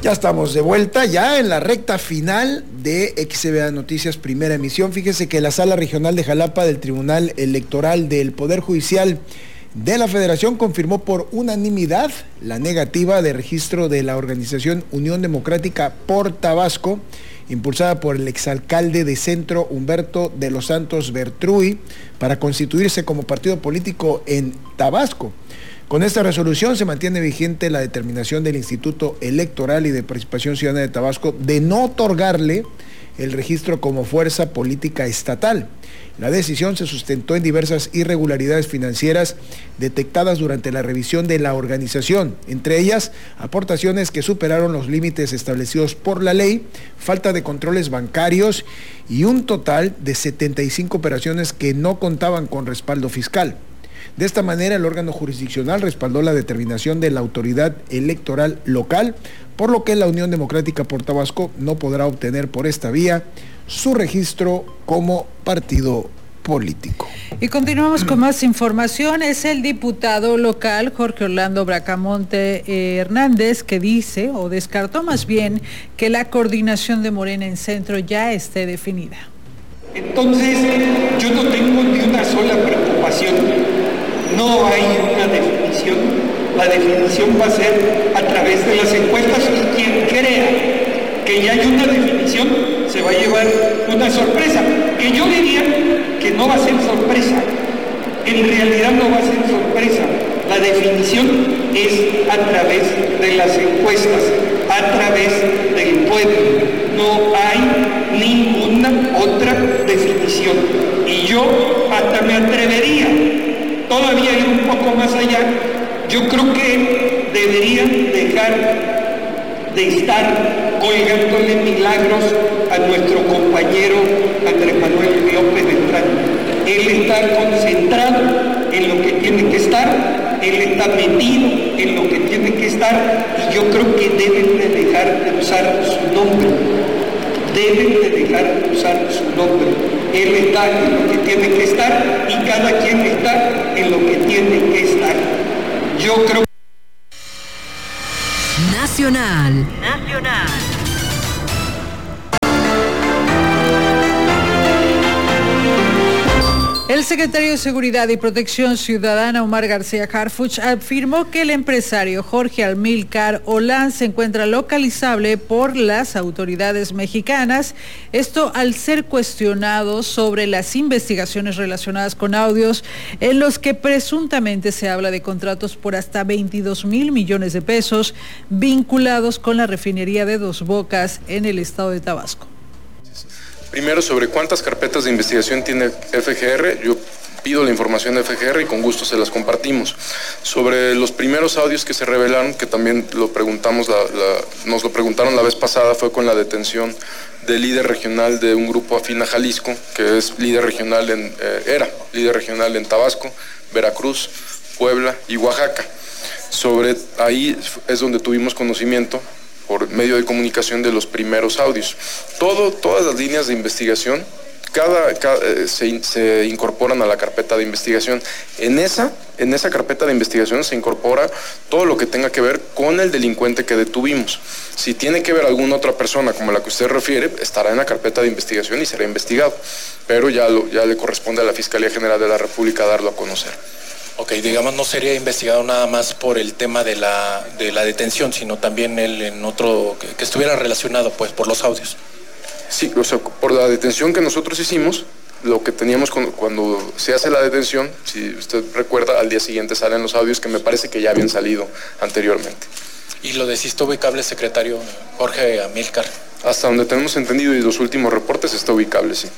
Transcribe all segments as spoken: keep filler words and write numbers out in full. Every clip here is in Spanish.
Ya estamos de vuelta, ya en la recta final de X C B A Noticias Primera Emisión. Fíjese que la Sala Regional de Jalapa del Tribunal Electoral del Poder Judicial de la Federación confirmó por unanimidad la negativa de registro de la organización Unión Democrática por Tabasco, impulsada por el exalcalde de Centro, Humberto de los Santos Bertrui, para constituirse como partido político en Tabasco. Con esta resolución se mantiene vigente la determinación del Instituto Electoral y de Participación Ciudadana de Tabasco de no otorgarle el registro como fuerza política estatal. La decisión se sustentó en diversas irregularidades financieras detectadas durante la revisión de la organización, entre ellas aportaciones que superaron los límites establecidos por la ley, falta de controles bancarios y un total de setenta y cinco operaciones que no contaban con respaldo fiscal. De esta manera, el órgano jurisdiccional respaldó la determinación de la autoridad electoral local, por lo que la Unión Democrática por Tabasco no podrá obtener por esta vía su registro como partido político. Y continuamos con más información. Es el diputado local Jorge Orlando Bracamonte eh, Hernández que dice, o descartó más bien, que la coordinación de Morena en Centro ya esté definida. Entonces, yo no tengo ni una sola preocupación. No hay una definición, la definición va a ser a través de las encuestas y quien crea que ya hay una definición se va a llevar una sorpresa, que yo diría que no va a ser sorpresa, en realidad no va a ser sorpresa, la definición es a través de las encuestas, a través del pueblo, no hay ninguna otra definición y yo hasta me atrevería todavía ir un poco más allá. Yo creo que deberían dejar de estar colgándole milagros a nuestro compañero Andrés Manuel López Beltrán. Él está concentrado en lo que tiene que estar, él está metido en lo que tiene que estar y yo creo que deben de dejar de usar su nombre. Deben de dejar de usar su nombre. Él está en lo que tiene que estar y cada quien está en lo que tiene que estar. Yo creo. Nacional. Nacional. El secretario de Seguridad y Protección Ciudadana, Omar García Harfuch, afirmó que el empresario Jorge Amílcar Olán se encuentra localizable por las autoridades mexicanas, esto al ser cuestionado sobre las investigaciones relacionadas con audios en los que presuntamente se habla de contratos por hasta veintidós mil millones de pesos vinculados con la refinería de Dos Bocas en el estado de Tabasco. Primero, sobre cuántas carpetas de investigación tiene F G R, yo pido la información de F G R y con gusto se las compartimos. Sobre los primeros audios que se revelaron, que también lo preguntamos, la, la, nos lo preguntaron la vez pasada, fue con la detención del líder regional de un grupo afín a Jalisco, que es líder regional en, eh, era líder regional en Tabasco, Veracruz, Puebla y Oaxaca. Sobre ahí es donde tuvimos conocimiento por medio de comunicación de los primeros audios. Todo, todas las líneas de investigación, cada, cada eh, se, se incorporan a la carpeta de investigación. En esa, en esa carpeta de investigación se incorpora todo lo que tenga que ver con el delincuente que detuvimos. Si tiene que ver alguna otra persona como la que usted refiere, estará en la carpeta de investigación y será investigado. Pero ya, lo, ya le corresponde a la Fiscalía General de la República darlo a conocer. Ok, digamos, no sería investigado nada más por el tema de la, de la detención, sino también él en otro, que, que estuviera relacionado, pues, por los audios. Sí, o sea, por la detención que nosotros hicimos, lo que teníamos con, cuando se hace la detención, si usted recuerda, al día siguiente salen los audios que me parece que ya habían salido anteriormente. ¿Y lo de si está ubicable, secretario Jorge Amílcar? Hasta donde tenemos entendido y los últimos reportes está ubicable, sí.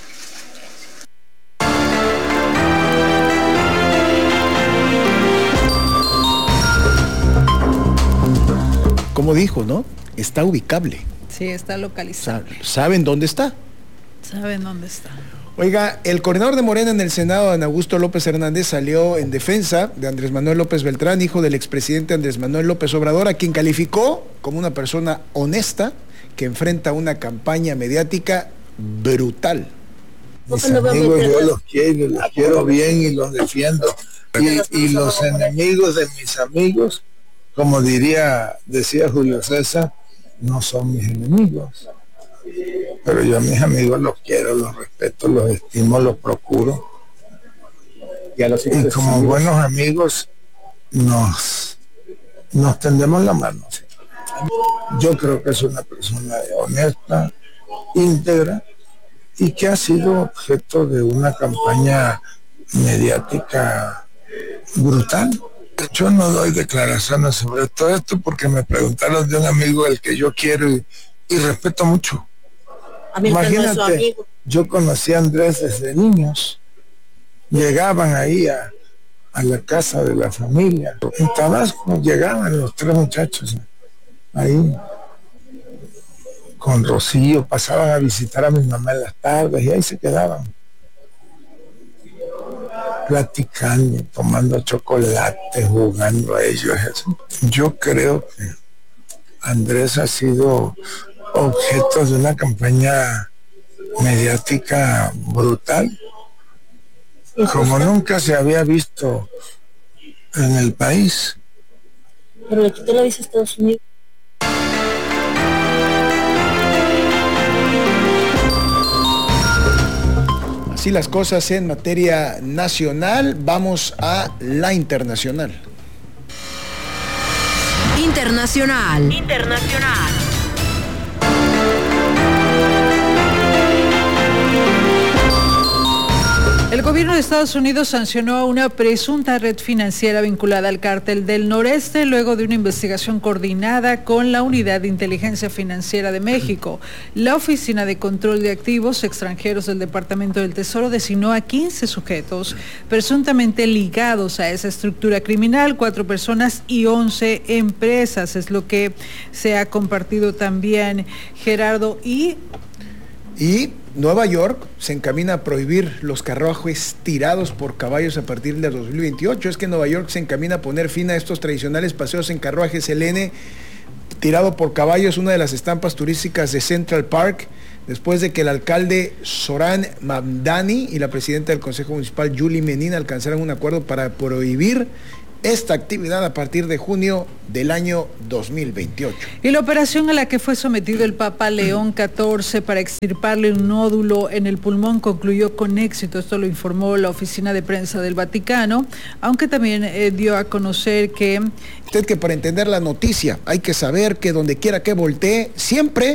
Como dijo, ¿no? Está ubicable. Sí, está localizado. ¿Saben dónde está? Saben dónde está. Oiga, el coordinador de Morena en el Senado, Adán Augusto López Hernández, salió en defensa de Andrés Manuel López Beltrán, hijo del expresidente Andrés Manuel López Obrador, a quien calificó como una persona honesta que enfrenta una campaña mediática brutal. Mis amigos yo los quiero, los quiero bien y los defiendo. Y, y los enemigos de mis amigos, como diría, decía Julio César, no son mis enemigos. Pero yo a mis amigos los quiero, los respeto, los estimo, los procuro. Y, a los y como amigos, buenos amigos nos, nos tendemos la mano. ¿Sí? Yo creo que es una persona honesta, íntegra, y que ha sido objeto de una campaña mediática brutal. Yo no doy declaraciones sobre todo esto porque me preguntaron de un amigo al que yo quiero y, y respeto mucho. Imagínate, yo conocí a Andrés desde niños. Llegaban ahí a, a la casa de la familia. En Tabasco llegaban los tres muchachos ahí con Rocío, pasaban a visitar a mi mamá en las tardes y ahí se quedaban platicando, tomando chocolate, jugando a ellos. Yo creo que Andrés ha sido objeto de una campaña mediática brutal, como nunca se había visto en el país. Pero le quitó la visa a Estados Unidos. Así las cosas en materia nacional. Vamos a la internacional. Internacional. Internacional. El gobierno de Estados Unidos sancionó a una presunta red financiera vinculada al Cártel del Noreste luego de una investigación coordinada con la Unidad de Inteligencia Financiera de México. La Oficina de Control de Activos Extranjeros del Departamento del Tesoro designó a quince sujetos presuntamente ligados a esa estructura criminal, cuatro personas y once empresas. Es lo que se ha compartido también, Gerardo. Y... Y Nueva York se encamina a prohibir los carruajes tirados por caballos a partir del dos mil veintiocho. Es que Nueva York se encamina a poner fin a estos tradicionales paseos en carruajes. El N tirado por caballos, una de las estampas turísticas de Central Park, después de que el alcalde Zoran Mamdani y la presidenta del Consejo Municipal, Julie Menina, alcanzaran un acuerdo para prohibir esta actividad a partir de junio del año dos mil veintiocho. Y la operación a la que fue sometido el Papa León catorce para extirparle un nódulo en el pulmón concluyó con éxito. Esto lo informó la oficina de prensa del Vaticano, aunque también eh, dio a conocer que... Usted que para entender la noticia hay que saber que donde quiera que voltee, siempre